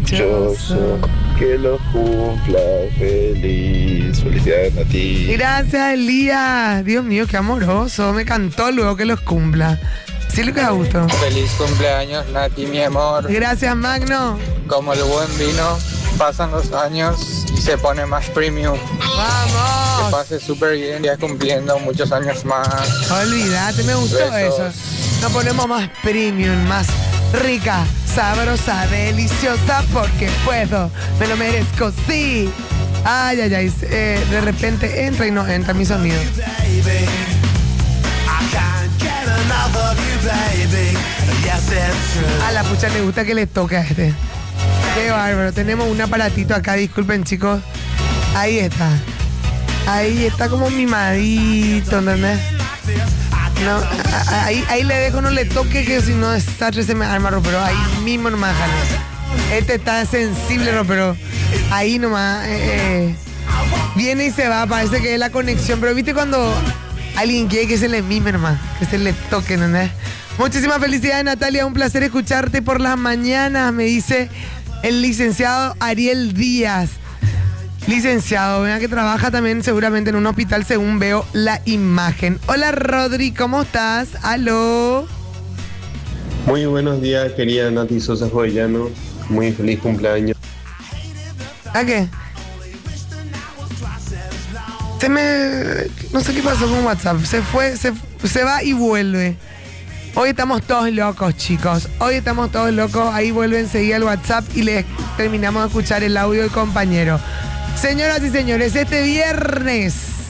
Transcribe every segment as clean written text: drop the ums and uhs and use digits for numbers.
dichoso, que lo cumpla feliz. Felicidades a ti. Gracias, Elías. Dios mío, qué amoroso. Me cantó luego que los cumpla. Sí, lo que da gusto. Feliz cumpleaños, Nati, mi amor. Gracias, Magno. Como el buen vino, pasan los años y se pone más premium. Que ¡Vamos! pase súper bien, ya cumpliendo muchos años más. Olvídate, me gustó Besos. eso. Nos ponemos más premium, más rica, sabrosa, deliciosa, porque puedo, me lo merezco, sí. Ay, ay, ay, de repente entra y no entra mi sonido. A la pucha le gusta que le toque a este. Qué bárbaro, tenemos un aparatito acá, disculpen chicos. Ahí está. Ahí está como mimadito, ¿entendés? No, ahí le dejo, no le toque, que si no desastre se me arma, pero ahí mismo nomás jale. Este está sensible, pero ahí nomás viene y se va, parece que es la conexión, pero viste cuando alguien quiere que se le mime nomás, que se le toque, ¿no? Muchísimas felicidades, Natalia, un placer escucharte por las mañanas, me dice el licenciado Ariel Díaz. Licenciado, vea que trabaja también seguramente en un hospital según veo la imagen. Hola Rodri, ¿cómo estás? Aló. Muy buenos días, querida Nati Sosa Joyano. Muy feliz cumpleaños. ¿A qué? No sé qué pasó con WhatsApp. Se fue, se va y vuelve. Hoy estamos todos locos, chicos. Hoy estamos todos locos. Ahí vuelve enseguida el WhatsApp y les terminamos de escuchar el audio del compañero. Señoras y señores, este viernes,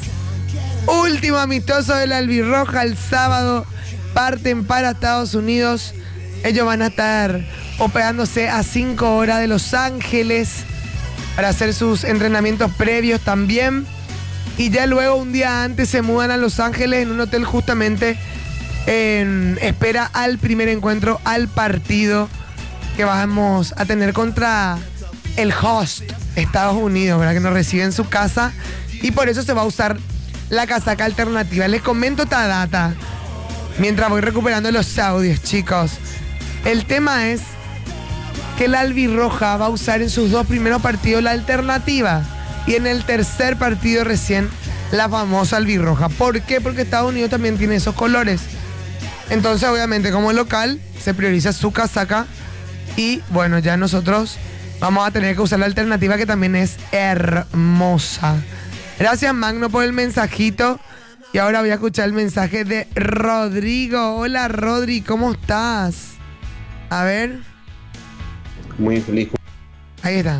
último amistoso de la Albirroja, el sábado parten para Estados Unidos. Ellos van a estar hospedándose a 5 horas de Los Ángeles para hacer sus entrenamientos previos también. Y ya luego, un día antes, se mudan a Los Ángeles en un hotel justamente en espera al primer encuentro, al partido que vamos a tener contra el host, Estados Unidos, ¿verdad? Que nos recibe en su casa y por eso se va a usar la casaca alternativa. Les comento esta data mientras voy recuperando los audios, chicos. El tema es que la Albirroja va a usar en sus 2 primeros partidos la alternativa y en el tercer partido recién la famosa Albirroja. ¿Por qué? Porque Estados Unidos también tiene esos colores. Entonces, obviamente, como local, se prioriza su casaca y, bueno, ya nosotros vamos a tener que usar la alternativa, que también es hermosa. Gracias, Magno, por el mensajito. Y ahora voy a escuchar el mensaje de Rodrigo. Hola, Rodri, ¿cómo estás? A ver. Muy feliz. Ahí está.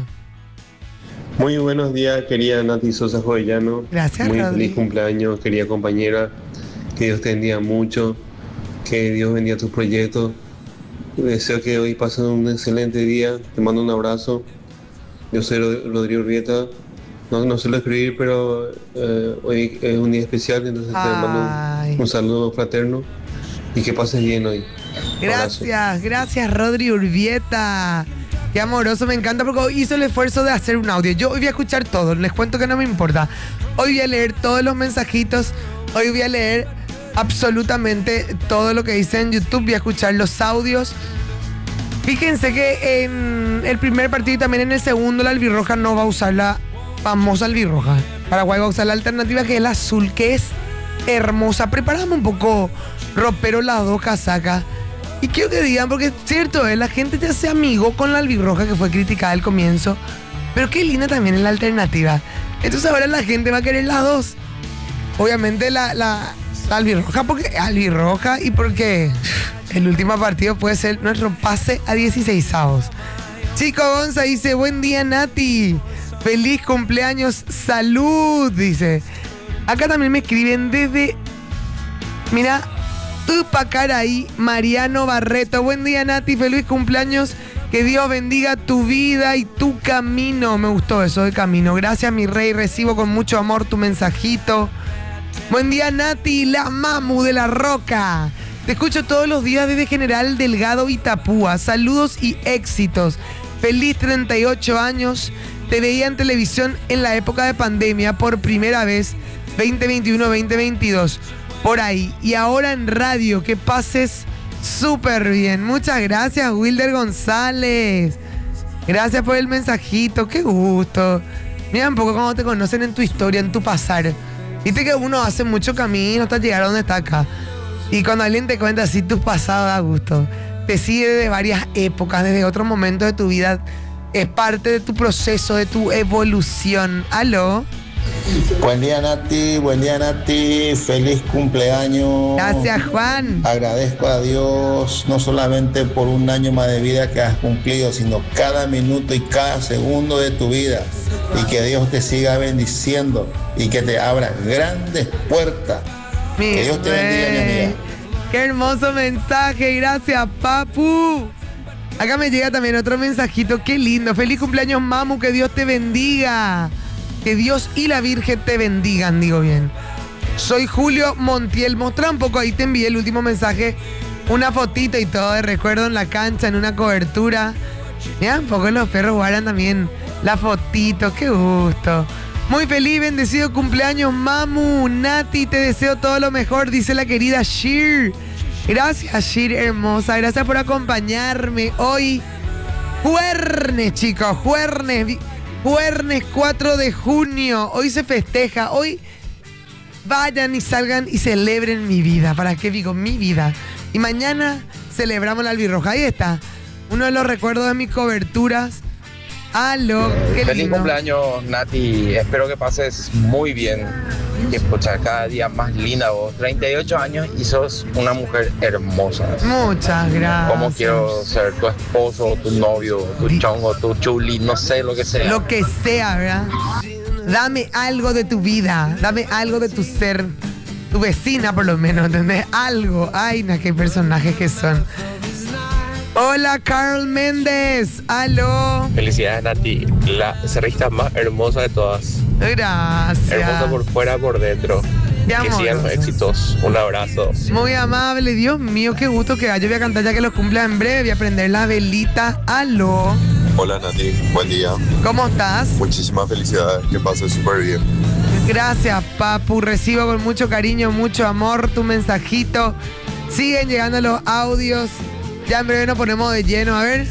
Muy buenos días, querida Nati Sosa Joyano. Gracias, Muy Rodri. feliz cumpleaños, querida compañera. Que Dios te bendiga mucho. Que Dios bendiga tus proyectos. Deseo que hoy pasen un excelente día. Te mando un abrazo. Yo soy Rodrigo Urbieta. No suelo escribir, pero hoy es un día especial, entonces te mando un saludo fraterno y que pases bien hoy. Gracias, Rodri Urbieta. Qué amoroso, me encanta porque hoy hizo el esfuerzo de hacer un audio. Yo hoy voy a escuchar todo, les cuento que no me importa. Hoy voy a leer todos los mensajitos, hoy voy a leer absolutamente todo lo que dice en YouTube, voy a escuchar los audios. Fíjense que en el primer partido y también en el segundo la Albirroja no va a usar la famosa Albirroja. Paraguay va a usar la alternativa, que es la azul, que es hermosa. Preparamos un poco ropero las 2 casacas. Y quiero que digan, porque es cierto, la gente te hace amigo con la Albirroja, que fue criticada al comienzo. Pero qué linda también es la alternativa. Entonces ahora la gente va a querer las 2. Obviamente la Albirroja, porque Albirroja y porque el último partido puede ser nuestro pase a 16avos. Chico Gonza dice, buen día, Nati. Feliz cumpleaños, salud, dice. Acá también me escriben desde, mira, Upacaraí, Mariano Barreto. Buen día, Nati, feliz cumpleaños. Que Dios bendiga tu vida y tu camino. Me gustó eso de camino. Gracias, mi rey. Recibo con mucho amor tu mensajito. Buen día, Nati, la mamu de la Roca. Te escucho todos los días desde General Delgado, Itapúa. Saludos y éxitos. Feliz 38 años. Te veía en televisión en la época de pandemia por primera vez, 2021-2022. Por ahí. Y ahora en radio. Que pases súper bien. Muchas gracias, Wilder González. Gracias por el mensajito, qué gusto. Mira un poco cómo te conocen en tu historia, en tu pasar. Viste que uno hace mucho camino hasta llegar a donde está acá. Y cuando alguien te cuenta así tus pasados, da gusto. Te sigue desde varias épocas, desde otros momentos de tu vida. Es parte de tu proceso, de tu evolución. ¿Aló? Buen día, Nati. Feliz cumpleaños. Gracias, Juan. Agradezco a Dios no solamente por un año más de vida que has cumplido, sino cada minuto y cada segundo de tu vida. Y que Dios te siga bendiciendo y que te abra grandes puertas. Que Dios te bendiga, mi amiga. Qué hermoso mensaje. Gracias, papu. Acá me llega también otro mensajito. Qué lindo. Feliz cumpleaños, mamu. Que Dios te bendiga. Que Dios y la Virgen te bendigan, digo bien. Soy Julio Montiel. Mostrá un poco, ahí te envié el último mensaje. Una fotito y todo de recuerdo en la cancha, en una cobertura. Mira, un poco los perros guardan también la fotito. Qué gusto. Muy feliz, bendecido cumpleaños, mamu. Nati, te deseo todo lo mejor, dice la querida Shir. Gracias, Shir, hermosa. Gracias por acompañarme hoy. Juernes, chicos, Juernes 4 de junio. Hoy se festeja. Hoy vayan y salgan y celebren mi vida. ¿Para qué digo mi vida? Y mañana celebramos la albirroja. Ahí está. Uno de los recuerdos de mis coberturas. ¡Aló! ¡Qué lindo! Feliz cumpleaños, Nati. Espero que pases muy bien. Que escuchar cada día más linda vos. 38 años y sos una mujer hermosa. Muchas gracias. Como quiero ser tu esposo, tu novio, tu chongo, tu chuli, no sé lo que sea. Lo que sea, ¿verdad? Dame algo de tu vida. Dame algo de tu ser. Tu vecina, por lo menos, ¿entendés? Algo. Ay, qué personajes que son. Hola, Carl Méndez. Aló. Felicidades, Nati. La cerrista más hermosa de todas. Gracias. Hermosa por fuera, por dentro. Que sigan los éxitos. Un abrazo. Muy amable. Dios mío, qué gusto que yo voy a cantar ya que los cumpla en breve. Voy a prender la velita. Aló. Hola, Nati. Buen día. ¿Cómo estás? Muchísimas felicidades. Que pases súper bien. Gracias, papu. Recibo con mucho cariño, mucho amor tu mensajito. Siguen llegando los audios. Ya en breve nos ponemos de lleno, a ver.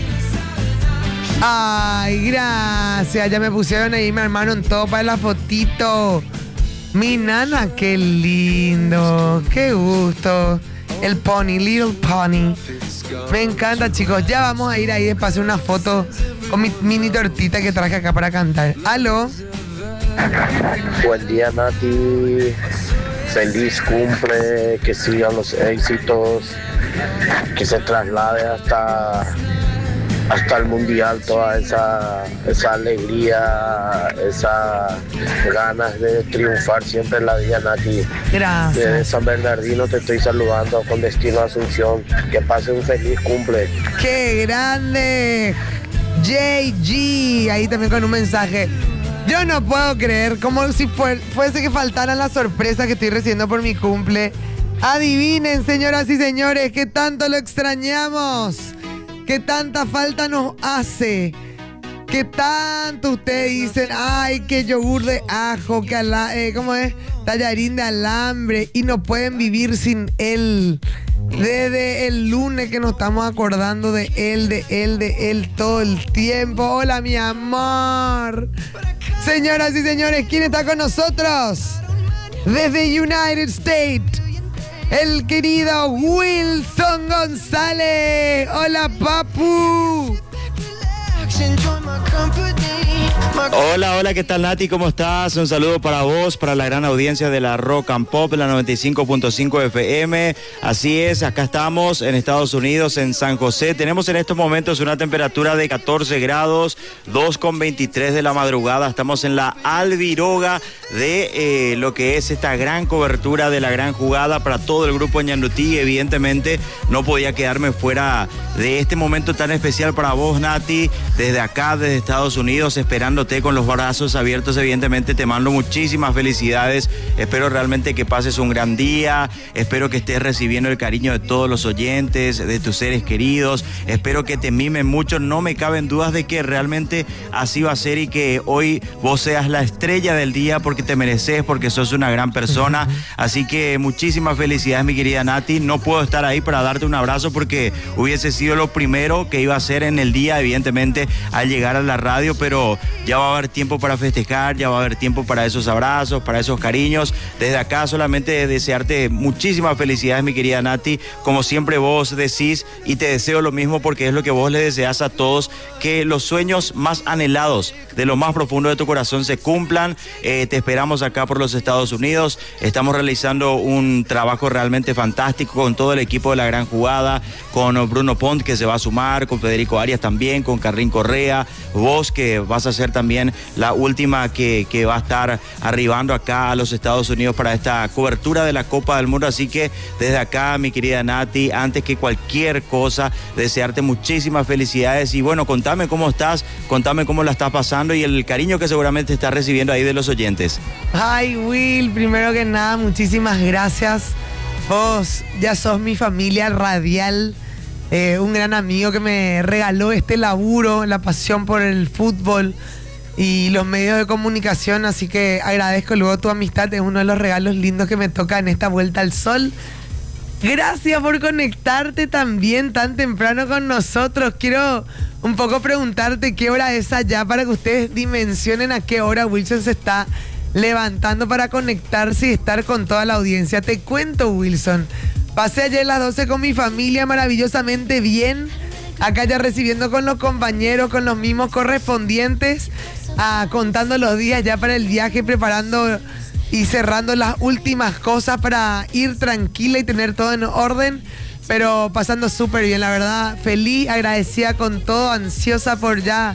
Ay, gracias. Ya me pusieron ahí, me armaron todo para la fotito. Mi nana, qué lindo. Qué gusto. El pony, Little Pony. Me encanta, chicos. Ya vamos a ir ahí despacio una foto con mi mini tortita que traje acá para cantar. ¿Aló? Buen día, Nati. Feliz cumple, que sigan los éxitos, que se traslade hasta el mundial toda esa alegría, esas ganas de triunfar siempre en la vida, Nati. Gracias. Desde San Bernardino te estoy saludando con destino a Asunción. Que pase un feliz cumple. ¡Qué grande! JG, ahí también con un mensaje. Yo no puedo creer, como si fuese que faltaran las sorpresas que estoy recibiendo por mi cumple. Adivinen, señoras y señores, qué tanto lo extrañamos, qué tanta falta nos hace, qué tanto ustedes dicen, ay, que yogur de ajo, que ¿cómo es? Tallarín de alambre, y no pueden vivir sin él. Desde el lunes que nos estamos acordando de él todo el tiempo. Hola, mi amor. Señoras y señores, ¿quién está con nosotros? Desde United States, el querido Wilson González. Hola, papu. Hola, ¿qué tal, Nati? ¿Cómo estás? Un saludo para vos, para la gran audiencia de la Rock and Pop, la 95.5 FM. Así es, acá estamos en Estados Unidos, en San José. Tenemos en estos momentos una temperatura de 14 grados, 2:23 de la madrugada. Estamos en la albiroga de lo que es esta gran cobertura de la gran jugada para todo el grupo Ñandutí. Evidentemente, no podía quedarme fuera de este momento tan especial para vos, Nati. Desde acá, desde Estados Unidos, esperando esperándote con los brazos abiertos. Evidentemente te mando muchísimas felicidades, espero realmente que pases un gran día, espero que estés recibiendo el cariño de todos los oyentes, de tus seres queridos, espero que te mimen mucho, no me caben dudas de que realmente así va a ser y que hoy vos seas la estrella del día porque te mereces, porque sos una gran persona, así que muchísimas felicidades mi querida Nati. No puedo estar ahí para darte un abrazo porque hubiese sido lo primero que iba a hacer en el día, evidentemente al llegar a la radio, pero ya va a haber tiempo para festejar, ya va a haber tiempo para esos abrazos, para esos cariños. Desde acá solamente desearte muchísimas felicidades mi querida Nati, como siempre vos decís, y te deseo lo mismo porque es lo que vos le deseas a todos, que los sueños más anhelados de lo más profundo de tu corazón se cumplan. Te esperamos acá por los Estados Unidos, estamos realizando un trabajo realmente fantástico con todo el equipo de La Gran Jugada, con Bruno Pont que se va a sumar, con Federico Arias también, con Carrín Correa, vos que vas a ser también la última que va a estar arribando acá a los Estados Unidos para esta cobertura de la Copa del Mundo, así que desde acá mi querida Nati, antes que cualquier cosa, desearte muchísimas felicidades y bueno, contame cómo estás, contame cómo la estás pasando y el cariño que seguramente estás recibiendo ahí de los oyentes. Ay, Will, primero que nada, muchísimas gracias. Vos ya sos mi familia radial, un gran amigo que me regaló este laburo, la pasión por el fútbol y los medios de comunicación, así que agradezco luego tu amistad, es uno de los regalos lindos que me toca en esta vuelta al sol. Gracias por conectarte también tan temprano con nosotros. Quiero un poco preguntarte qué hora es allá para que ustedes dimensionen a qué hora Wilson se está levantando para conectarse y estar con toda la audiencia. Te cuento, Wilson, pasé ayer las 12 con mi familia maravillosamente bien, acá ya recibiendo con los compañeros, con los mismos correspondientes, contando los días ya para el viaje, preparando y cerrando las últimas cosas para ir tranquila y tener todo en orden, pero pasando súper bien, la verdad, feliz, agradecida con todo, ansiosa por ya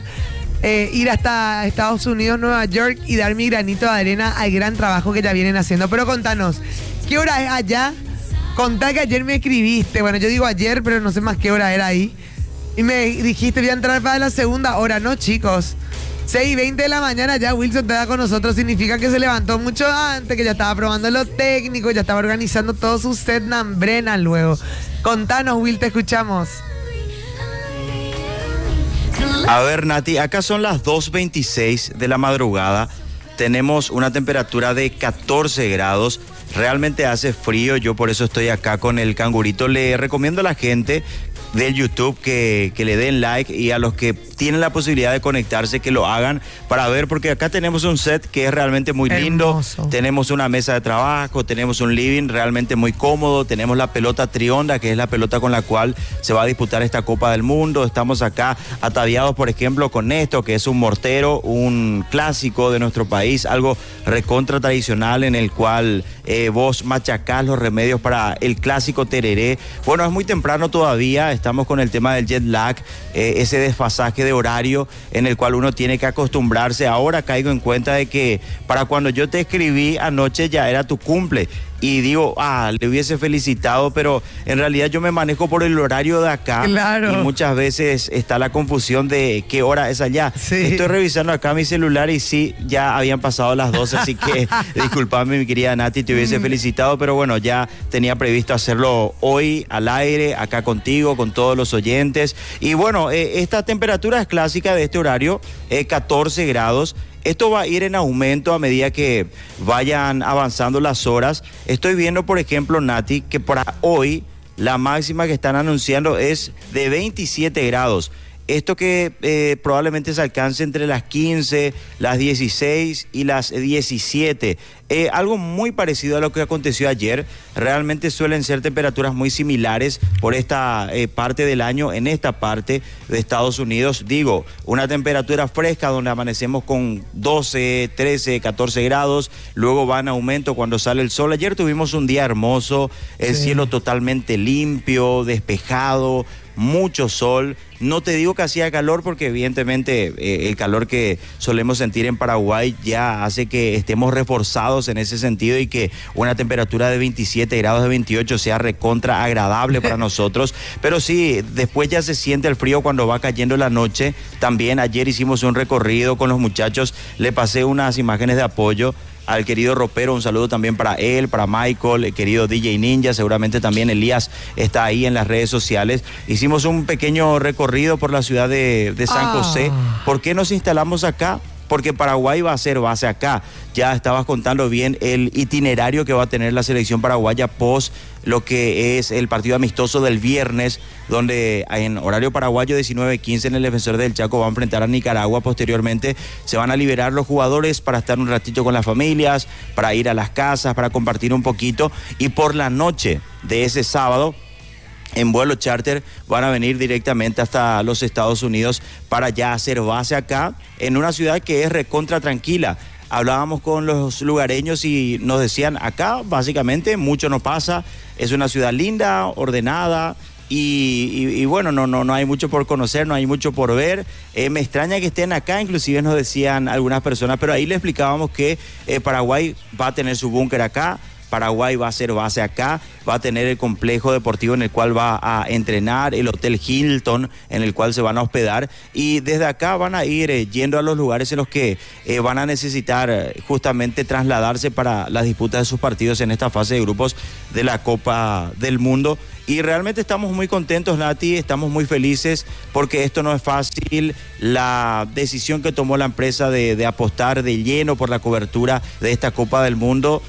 ir hasta Estados Unidos, Nueva York y dar mi granito de arena al gran trabajo que ya vienen haciendo. Pero contanos, ¿qué hora es allá? Contá que ayer me escribiste, bueno, yo digo ayer, pero no sé más qué hora era ahí, y me dijiste voy a entrar para la segunda hora. No, chicos, 6:20 de la mañana ya Wilson te da con nosotros, significa que se levantó mucho antes, que ya estaba probando lo técnico, ya estaba organizando todo su set Nambrena luego. Contanos, Will, te escuchamos. A ver, Nati, acá son las 2:26 de la madrugada, tenemos una temperatura de 14 grados, realmente hace frío, yo por eso estoy acá con el cangurito. Le recomiendo a la gente del YouTube que le den like y a los que tienen la posibilidad de conectarse que lo hagan para ver, porque acá tenemos un set que es realmente muy lindo, tenemos una mesa de trabajo, tenemos un living realmente muy cómodo, tenemos la pelota Trionda, que es la pelota con la cual se va a disputar esta Copa del Mundo, estamos acá ataviados por ejemplo con esto que es un mortero, un clásico de nuestro país, algo recontra tradicional en el cual vos machacás los remedios para el clásico tereré. Bueno, es muy temprano todavía, estamos con el tema del jet lag, ese desfasaje de horario en el cual uno tiene que acostumbrarse. Ahora caigo en cuenta de que para cuando yo te escribí anoche ya era tu cumple y digo, le hubiese felicitado, pero en realidad yo me manejo por el horario de acá. Claro. Y muchas veces está la confusión de qué hora es allá. Sí. Estoy revisando acá mi celular y sí, ya habían pasado las 12, así que disculpame mi querida Nati, te hubiese felicitado, pero bueno, ya tenía previsto hacerlo hoy al aire, acá contigo, con todos los oyentes. Y bueno, esta temperatura es clásica de este horario, 14 grados. Esto va a ir en aumento a medida que vayan avanzando las horas. Estoy viendo, por ejemplo, Nati, que para hoy la máxima que están anunciando es de 27 grados. Esto que probablemente se alcance entre las 15, las 16 y las 17. Algo muy parecido a lo que aconteció ayer. Realmente suelen ser temperaturas muy similares por esta parte del año, en esta parte de Estados Unidos. Digo, una temperatura fresca donde amanecemos con 12, 13, 14 grados. Luego va en aumento cuando sale el sol. Ayer tuvimos un día hermoso, el cielo totalmente limpio, despejado, mucho sol. No te digo que hacía calor porque evidentemente el calor que solemos sentir en Paraguay ya hace que estemos reforzados en ese sentido y que una temperatura de 27 grados de 28 sea recontra agradable para nosotros. Pero sí, después ya se siente el frío cuando va cayendo la noche. También ayer hicimos un recorrido con los muchachos, le pasé unas imágenes de apoyo al querido Ropero, un saludo también para él, para Michael, el querido DJ Ninja, seguramente también Elías está ahí en las redes sociales. Hicimos un pequeño recorrido por la ciudad de San José. ¿Por qué nos instalamos acá? Porque Paraguay va a ser base acá. Ya estabas contando bien el itinerario que va a tener la selección paraguaya post lo que es el partido amistoso del viernes, donde en horario paraguayo 19:15 en el Defensor del Chaco va a enfrentar a Nicaragua. Posteriormente se van a liberar los jugadores para estar un ratito con las familias, para ir a las casas, para compartir un poquito, y por la noche de ese sábado en vuelo charter van a venir directamente hasta los Estados Unidos para ya hacer base acá en una ciudad que es recontra tranquila. Hablábamos con los lugareños y nos decían, acá básicamente mucho no pasa, es una ciudad linda, ordenada, y bueno, no hay mucho por conocer, no hay mucho por ver. Me extraña que estén acá, inclusive nos decían algunas personas, pero ahí le explicábamos que Paraguay va a tener su búnker acá. Paraguay va a ser base acá, va a tener el complejo deportivo en el cual va a entrenar, el Hotel Hilton en el cual se van a hospedar, y desde acá van a ir yendo a los lugares en los que van a necesitar justamente trasladarse para las disputas de sus partidos en esta fase de grupos de la Copa del Mundo. Y realmente estamos muy contentos, Nati, estamos muy felices porque esto no es fácil. La decisión que tomó la empresa de apostar de lleno por la cobertura de esta Copa del Mundo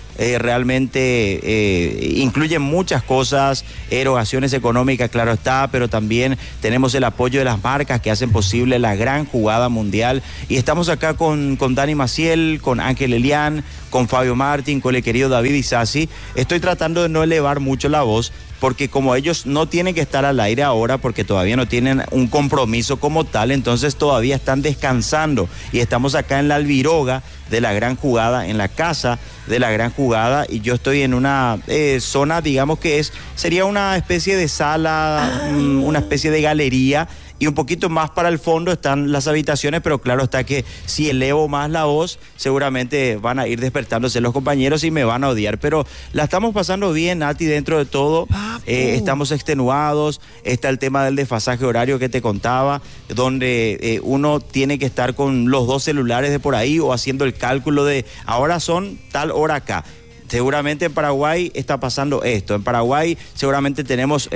realmente incluye muchas cosas, erogaciones económicas, claro está, pero también tenemos el apoyo de las marcas que hacen posible la gran jugada mundial. Y estamos acá con Dani Maciel, con Ángel Elián, con Fabio Martín, con el querido David Isasi. Estoy tratando de no elevar mucho la voz, porque como ellos no tienen que estar al aire ahora porque todavía no tienen un compromiso como tal, entonces todavía están descansando, y estamos acá en la albiroga de la gran jugada, en la casa de la gran jugada, y yo estoy en una zona, digamos que sería una especie de sala, una especie de galería, y un poquito más para el fondo están las habitaciones, pero claro está que si elevo más la voz, seguramente van a ir despertándose los compañeros y me van a odiar, pero la estamos pasando bien, Nati, dentro de todo. Estamos extenuados, está el tema del desfasaje horario que te contaba, donde uno tiene que estar con los dos celulares de por ahí o haciendo el cálculo de ahora son tal hora acá. Seguramente en Paraguay está pasando esto. En Paraguay seguramente tenemos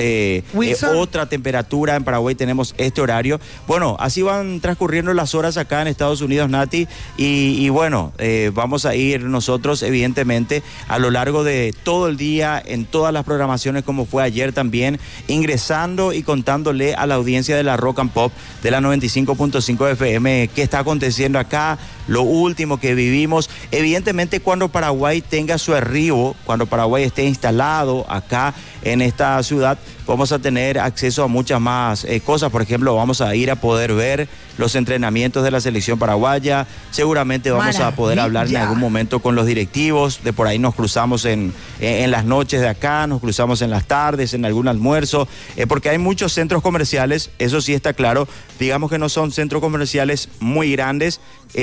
otra temperatura. En Paraguay tenemos este horario. Bueno, así van transcurriendo las horas acá en Estados Unidos, Nati. Y bueno, vamos a ir nosotros, evidentemente, a lo largo de todo el día, en todas las programaciones, como fue ayer también, ingresando y contándole a la audiencia de la Rock and Pop de la 95.5 FM qué está aconteciendo acá, lo último que vivimos. Evidentemente, cuando Paraguay tenga su arribo, cuando Paraguay esté instalado acá en esta ciudad, vamos a tener acceso a muchas más cosas. Por ejemplo, vamos a ir a poder ver los entrenamientos de la selección paraguaya. Seguramente vamos a poder hablar en algún momento con los directivos. De por ahí nos cruzamos en las noches de acá, nos cruzamos en las tardes, en algún almuerzo, porque hay muchos centros comerciales, eso sí está claro. Digamos que no son centros comerciales muy grandes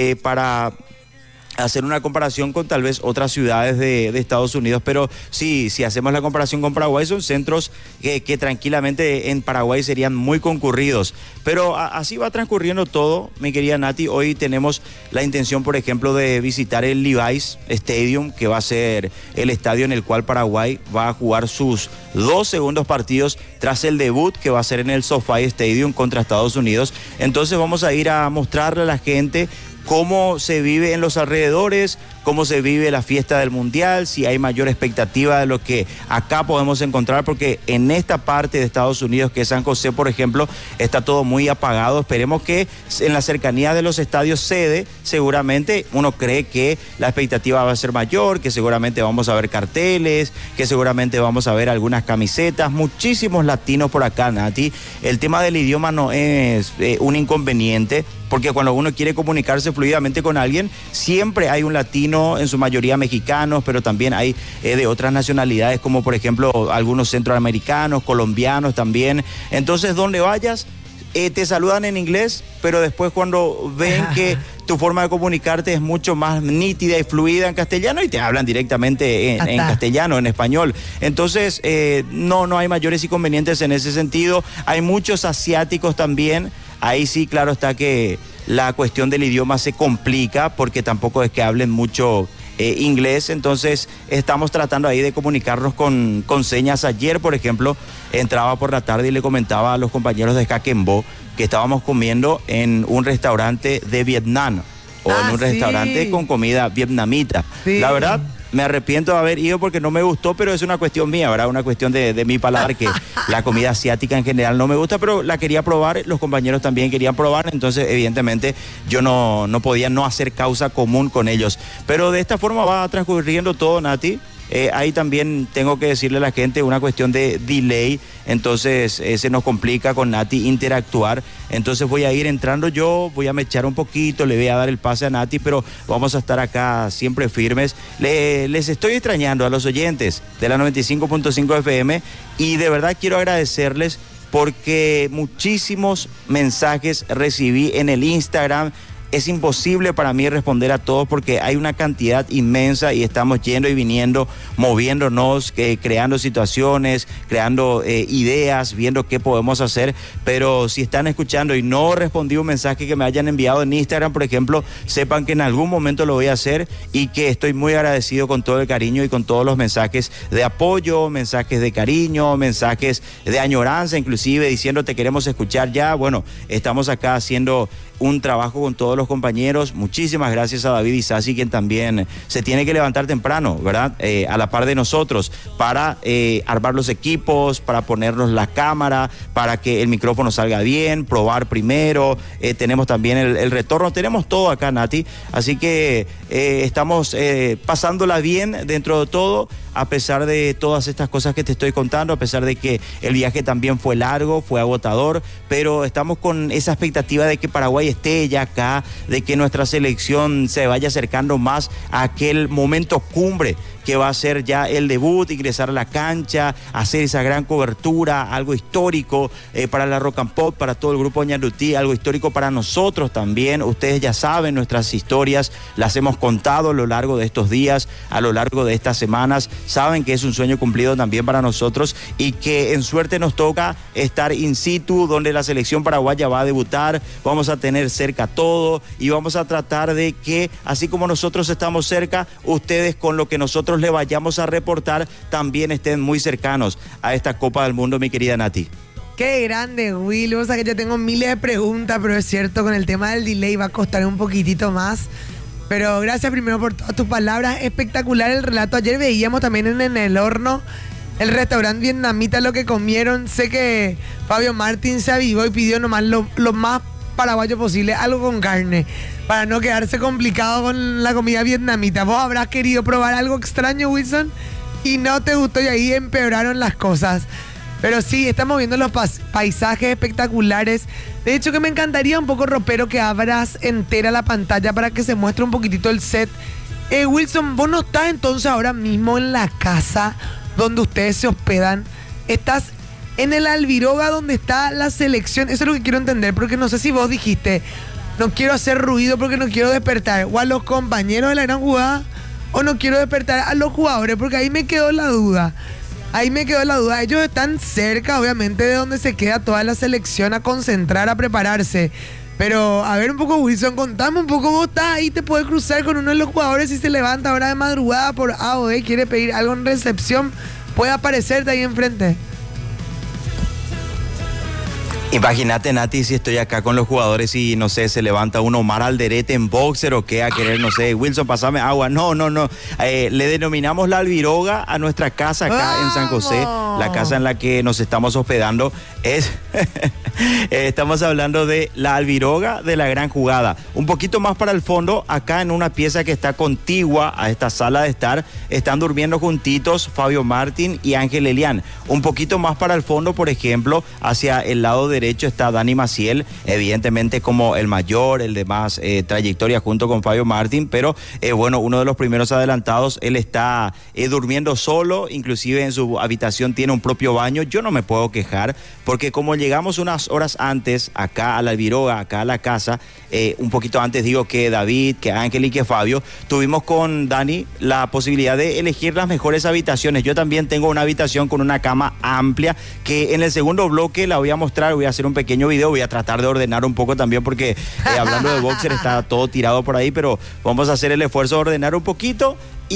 para hacer una comparación con tal vez otras ciudades de Estados Unidos, pero sí, si hacemos la comparación con Paraguay, son centros que tranquilamente en Paraguay serían muy concurridos, pero así va transcurriendo todo, mi querida Nati. Hoy tenemos la intención, por ejemplo, de visitar el Levi's Stadium, que va a ser el estadio en el cual Paraguay va a jugar sus 2 segundos partidos tras el debut que va a ser en el SoFi Stadium contra Estados Unidos. Entonces vamos a ir a mostrarle a la gente cómo se vive en los alrededores, cómo se vive la fiesta del Mundial, si hay mayor expectativa de lo que acá podemos encontrar, porque en esta parte de Estados Unidos, que es San José, por ejemplo, está todo muy apagado. Esperemos que en la cercanía de los estadios sede, seguramente uno cree que la expectativa va a ser mayor, que seguramente vamos a ver carteles, que seguramente vamos a ver algunas camisetas, muchísimos latinos por acá, Nati. El tema del idioma no es un inconveniente, porque cuando uno quiere comunicarse fluidamente con alguien, siempre hay un latino latino, en su mayoría mexicanos, pero también hay de otras nacionalidades, como por ejemplo algunos centroamericanos, colombianos también. Entonces, donde vayas, te saludan en inglés, pero después cuando ven que tu forma de comunicarte es mucho más nítida y fluida en castellano, y te hablan directamente en castellano, en español. Entonces, no hay mayores inconvenientes en ese sentido. Hay muchos asiáticos también. Ahí sí, claro está que la cuestión del idioma se complica, porque tampoco es que hablen mucho inglés. Entonces estamos tratando ahí de comunicarnos con señas. Ayer, por ejemplo, entraba por la tarde y le comentaba a los compañeros de Caquembo que estábamos comiendo en un restaurante de Vietnam, o en un restaurante con comida vietnamita. La verdad, me arrepiento de haber ido porque no me gustó, pero es una cuestión mía, ¿verdad? Una cuestión de mi paladar, que la comida asiática en general no me gusta, pero la quería probar, los compañeros también querían probar, entonces evidentemente yo no podía no hacer causa común con ellos. Pero de esta forma va transcurriendo todo, Nati. Ahí también tengo que decirle a la gente una cuestión de delay, entonces se nos complica con Nati interactuar. Entonces voy a ir entrando yo, voy a mechar un poquito, le voy a dar el pase a Nati, pero vamos a estar acá siempre firmes. Les estoy extrañando a los oyentes de la 95.5 FM, y de verdad quiero agradecerles porque muchísimos mensajes recibí en el Instagram. Es imposible para mí responder a todos porque hay una cantidad inmensa y estamos yendo y viniendo, moviéndonos, creando situaciones, creando ideas, viendo qué podemos hacer. Pero si están escuchando y no respondí un mensaje que me hayan enviado en Instagram, por ejemplo, sepan que en algún momento lo voy a hacer, y que estoy muy agradecido con todo el cariño y con todos los mensajes de apoyo, mensajes de cariño, mensajes de añoranza, inclusive diciendo te queremos escuchar ya. Bueno, estamos acá haciendo un trabajo con todos los compañeros. Muchísimas gracias a David Isasi, quien también se tiene que levantar temprano, ¿verdad? A la par de nosotros, para armar los equipos, para ponernos la cámara, para que el micrófono salga bien, probar primero. Tenemos también el retorno, tenemos todo acá, Nati. Así que estamos pasándola bien dentro de todo, a pesar de todas estas cosas que te estoy contando, a pesar de que el viaje también fue largo, fue agotador, pero estamos con esa expectativa de que Paraguay esté ya acá, de que nuestra selección se vaya acercando más a aquel momento cumbre que va a ser ya el debut, ingresar a la cancha, hacer esa gran cobertura, algo histórico para la Rock and Pop, para todo el grupo Ñandutí, algo histórico para nosotros también. Ustedes ya saben, nuestras historias las hemos contado a lo largo de estos días, a lo largo de estas semanas. Saben que es un sueño cumplido también para nosotros, y que en suerte nos toca estar in situ, donde la selección paraguaya va a debutar. Vamos a tener cerca todo, y vamos a tratar de que, así como nosotros estamos cerca, ustedes con lo que nosotros le vayamos a reportar también estén muy cercanos a esta Copa del Mundo, mi querida Nati. Qué grande, Will. O sea que yo tengo miles de preguntas, pero es cierto, con el tema del delay va a costar un poquitito más. Pero gracias primero por todas tus palabras. Espectacular el relato. Ayer veíamos también en el horno el restaurante vietnamita lo que comieron. Sé que Fabio Martín se avivó y pidió nomás lo más paraguayo posible, algo con carne, para no quedarse complicado con la comida vietnamita. Vos habrás querido probar algo extraño, Wilson, y no te gustó, y ahí empeoraron las cosas. Pero sí, estamos viendo los paisajes espectaculares. De hecho, que me encantaría un poco, ropero, que abras entera la pantalla para que se muestre un poquitito el set. Wilson, vos no estás entonces ahora mismo en la casa donde ustedes se hospedan. Estás en el Albiroga, donde está la selección. Eso es lo que quiero entender, porque no sé si vos dijiste, no quiero hacer ruido porque no quiero despertar o a los compañeros de la gran jugada, o no quiero despertar a los jugadores, porque ahí me quedó la duda. Ellos están cerca, obviamente, de donde se queda toda la selección a concentrar, a prepararse. Pero, a ver un poco, Wilson, contame un poco. Vos estás ahí, te puedes cruzar con uno de los jugadores, si se levanta ahora de madrugada por A o B, quiere pedir algo en recepción, puede aparecerte ahí enfrente. Imagínate, Nati, si estoy acá con los jugadores y, no sé, se levanta un Omar Alderete en boxer o qué, a querer, no sé, Wilson, pasame agua. No. Le denominamos la Albiroga a nuestra casa acá en San José, la casa en la que nos estamos hospedando. Estamos hablando de la Albiroga de la Gran Jugada. Un poquito más para el fondo, acá en una pieza que está contigua a esta sala de estar, están durmiendo juntitos Fabio Martín y Ángel Elián. Un poquito más para el fondo, por ejemplo, hacia el lado derecho está Dani Maciel, evidentemente como el mayor, el de más trayectoria junto con Fabio Martín, pero bueno, uno de los primeros adelantados. Él está durmiendo solo, inclusive en su habitación tiene un propio baño. Yo no me puedo quejar, porque como llegamos unas horas antes acá a la Albiroga, acá a la casa, un poquito antes digo que David, que Ángel y que Fabio, tuvimos con Dani la posibilidad de elegir las mejores habitaciones. Yo también tengo una habitación con una cama amplia, que en el segundo bloque la voy a mostrar, voy a hacer un pequeño video, voy a tratar de ordenar un poco también, porque hablando de boxer está todo tirado por ahí, pero vamos a hacer el esfuerzo de ordenar un poquito.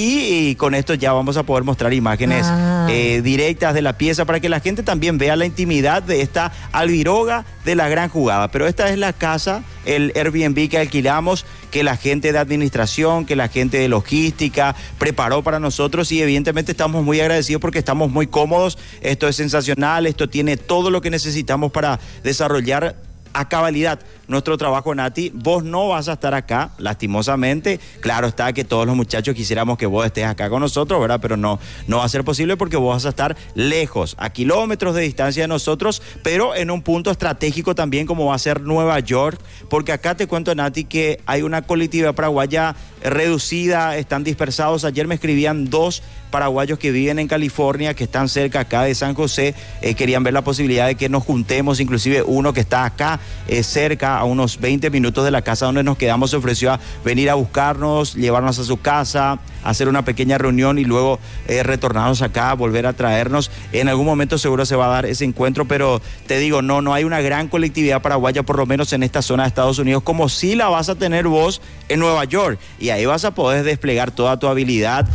Y con esto ya vamos a poder mostrar imágenes directas de la pieza para que la gente también vea la intimidad de esta Albiroga de la Gran Jugada. Pero esta es la casa, el Airbnb que alquilamos, que la gente de administración, que la gente de logística preparó para nosotros, y evidentemente estamos muy agradecidos porque estamos muy cómodos. Esto es sensacional, esto tiene todo lo que necesitamos para desarrollar a cabalidad nuestro trabajo, Nati. Vos no vas a estar acá, lastimosamente. Claro está que todos los muchachos quisiéramos que vos estés acá con nosotros, ¿verdad? Pero no va a ser posible porque vos vas a estar lejos, a kilómetros de distancia de nosotros, pero en un punto estratégico también, como va a ser Nueva York, porque acá te cuento, Nati, que hay una colectividad paraguaya reducida, están dispersados. Ayer me escribían 2 paraguayos que viven en California, que están cerca acá de San José, querían ver la posibilidad de que nos juntemos, inclusive uno que está acá cerca, a unos 20 minutos de la casa donde nos quedamos, se ofreció a venir a buscarnos, llevarnos a su casa, hacer una pequeña reunión y luego retornarnos acá, volver a traernos. En algún momento seguro se va a dar ese encuentro, pero te digo, no hay una gran colectividad paraguaya, por lo menos en esta zona de Estados Unidos, como sí la vas a tener vos en Nueva York, y ahí vas a poder desplegar toda tu habilidad,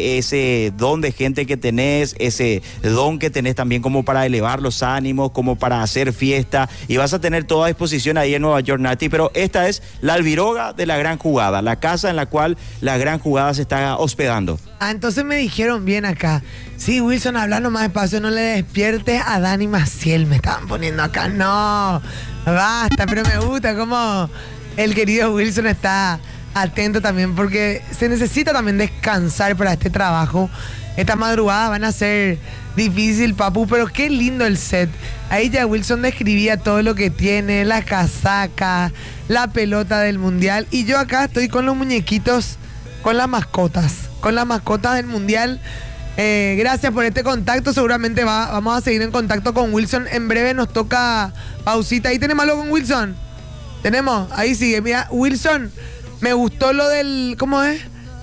ese don de gente que tenés, ese don que tenés también como para elevar los ánimos, como para hacer fiesta, y vas a tener toda disposición ahí en Nueva York, Nati. Pero esta es la Albiroga de la Gran Jugada, la casa en la cual la Gran Jugada se está hospedando. Entonces me dijeron bien acá. Sí, Wilson, hablando más despacio, no le despiertes a Dani Maciel, me estaban poniendo acá. No, basta, pero me gusta cómo el querido Wilson está atento también, porque se necesita también descansar para este trabajo. Estas madrugadas van a ser difícil, papu, pero qué lindo el set. Ahí ya Wilson describía todo lo que tiene, la casaca, la pelota del mundial, y yo acá estoy con los muñequitos, con las mascotas del mundial. Gracias por este contacto, seguramente vamos a seguir en contacto con Wilson. En breve nos toca pausita. Ahí tenemos algo con Wilson. Tenemos, ahí sigue, mira, Wilson, me gustó lo del, ¿cómo es?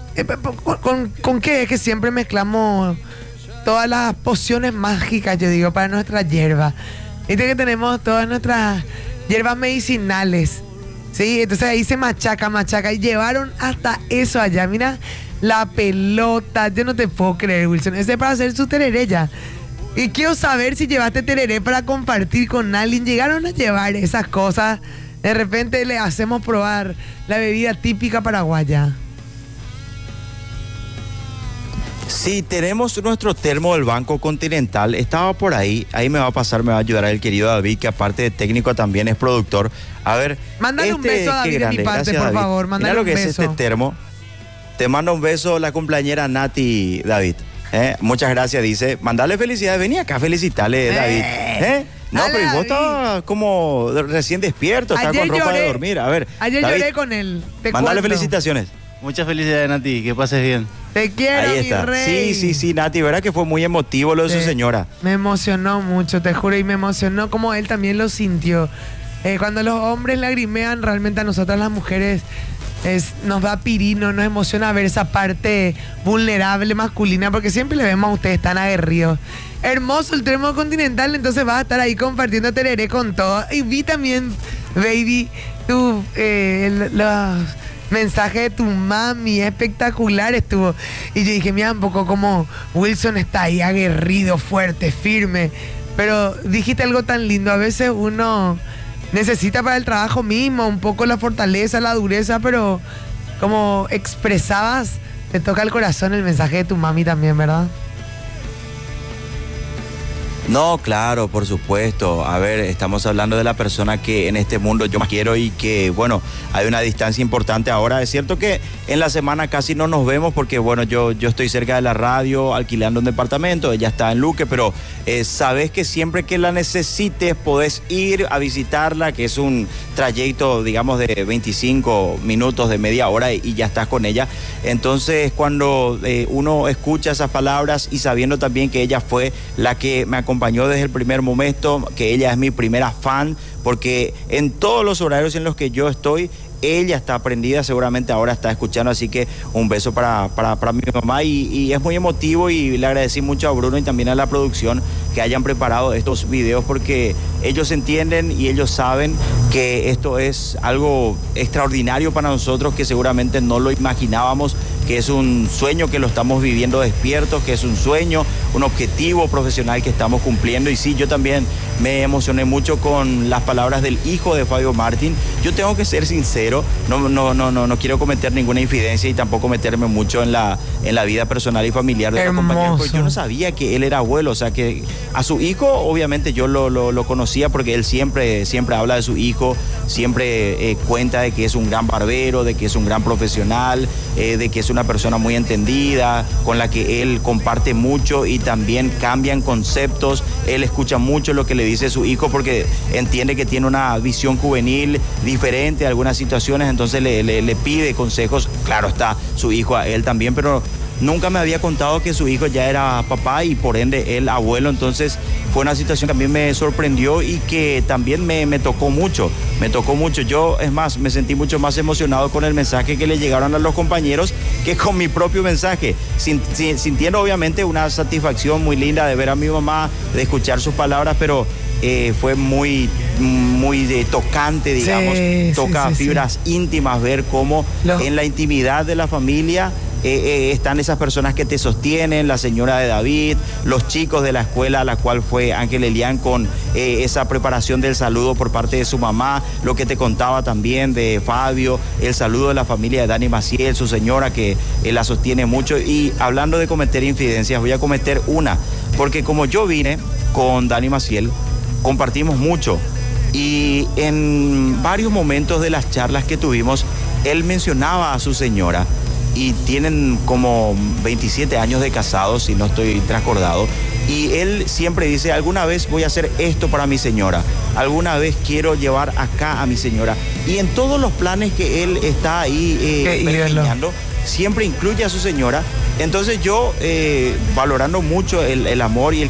¿Con qué? Es que siempre mezclamos todas las pociones mágicas, yo digo, para nuestra hierba. Viste que tenemos todas nuestras hierbas medicinales, ¿sí? Entonces ahí se machaca, y llevaron hasta eso allá. Mira, la pelota, yo no te puedo creer, Wilson. Ese es para hacer su tereré ya. Y quiero saber si llevaste tereré para compartir con alguien. Llegaron a llevar esas cosas. De repente le hacemos probar la bebida típica paraguaya. Sí, tenemos nuestro termo del Banco Continental. Estaba por ahí me va a ayudar el querido David, que aparte de técnico también es productor. A ver, mándale un beso a David de mi parte, por favor. Mira lo que es este termo. Te mando un beso la cumpleañera Nati, David. Muchas gracias, dice. Mandale felicidades. Vení acá, felicitarle, David. No, dale, pero vos estabas como recién despierto, estás con ropa de dormir. A ver, ayer David, lloré con él. Mandale felicitaciones. Muchas felicidades, Nati, que pases bien. Te quiero, ahí está. Mi rey. Sí, Nati, ¿verdad que fue muy emotivo lo de su señora? Me emocionó mucho, te juro, y me emocionó como él también lo sintió. Cuando los hombres lagrimean, realmente a nosotras las mujeres nos da pirino, nos emociona ver esa parte vulnerable masculina, porque siempre le vemos a ustedes tan aguerridos. Hermoso el termo continental, entonces vas a estar ahí compartiendo tereré con todo. Y vi también, baby, los mensajes de tu mami, espectacular estuvo. Y yo dije, mira un poco como Wilson está ahí aguerrido, fuerte, firme. Pero dijiste algo tan lindo, a veces uno necesita para el trabajo mismo un poco la fortaleza, la dureza, pero como expresabas, te toca el corazón el mensaje de tu mami también, ¿verdad? No, claro, por supuesto. A ver, estamos hablando de la persona que en este mundo yo más quiero y que, bueno, hay una distancia importante ahora. Es cierto que en la semana casi no nos vemos porque, bueno, yo estoy cerca de la radio alquilando un departamento, ella está en Luque, pero sabes que siempre que la necesites podés ir a visitarla, que es un trayecto, digamos, de 25 minutos, de media hora y ya estás con ella. Entonces, cuando uno escucha esas palabras y sabiendo también que ella fue la que me acompañó desde el primer momento, que ella es mi primera fan, porque en todos los horarios en los que yo estoy, ella está prendida, seguramente ahora está escuchando, así que un beso para mi mamá y es muy emotivo y le agradecí mucho a Bruno y también a la producción que hayan preparado estos videos porque ellos entienden y ellos saben que esto es algo extraordinario para nosotros que seguramente no lo imaginábamos, que es un sueño que lo estamos viviendo despiertos, que es un sueño, un objetivo profesional que estamos cumpliendo. Y sí, yo también me emocioné mucho con las palabras del hijo de Fabio Martín. Yo tengo que ser sincero, no quiero cometer ninguna infidencia y tampoco meterme mucho en la vida personal y familiar de los compañeros, porque yo no sabía que él era abuelo, o sea que a su hijo obviamente yo lo conocía porque él siempre habla de su hijo, siempre cuenta de que es un gran barbero, de que es un gran profesional, de que es una persona muy entendida, con la que él comparte mucho y también cambian conceptos. Él escucha mucho lo que le dice su hijo porque entiende que tiene una visión juvenil diferente a algunas situaciones, entonces le pide consejos. Claro está, su hijo a él también, pero nunca me había contado que su hijo ya era papá y por ende él abuelo, entonces fue una situación que también me sorprendió y que también me tocó mucho, Yo, es más, me sentí mucho más emocionado con el mensaje que le llegaron a los compañeros que con mi propio mensaje, sintiendo obviamente una satisfacción muy linda de ver a mi mamá, de escuchar sus palabras, pero fue muy tocante, digamos, toca fibras íntimas ver cómo en la intimidad de la familia están esas personas que te sostienen, la señora de David, los chicos de la escuela a la cual fue Ángel Elián con esa preparación del saludo por parte de su mamá, lo que te contaba también de Fabio, el saludo de la familia de Dani Maciel, su señora que la sostiene mucho. Y hablando de cometer infidencias, voy a cometer una, porque como yo vine con Dani Maciel, compartimos mucho y en varios momentos de las charlas que tuvimos, él mencionaba a su señora y tienen como 27 años de casados, si no estoy trascordado, y él siempre dice, alguna vez voy a hacer esto para mi señora, alguna vez quiero llevar acá a mi señora, y en todos los planes que él está ahí pergeñando, siempre incluye a su señora. Entonces yo, valorando mucho el amor y el